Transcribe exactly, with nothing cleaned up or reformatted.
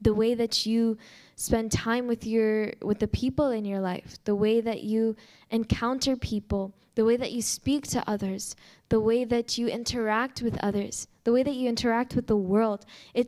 the way that you spend time with your with the people in your life, the way that you encounter people, the way that you speak to others, the way that you interact with others, the way that you interact with the world. It